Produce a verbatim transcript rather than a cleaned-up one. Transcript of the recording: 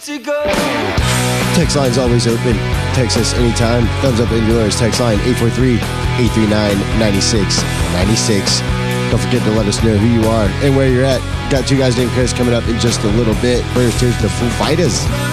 to go. Text line's always open. Text us anytime. Thumbs up and yours. Text line eight four three, eight three nine, nine six nine six. Don't forget to let us know who you are and where you're at. Got two guys named Chris coming up in just a little bit. First, here's the Foo Fighters.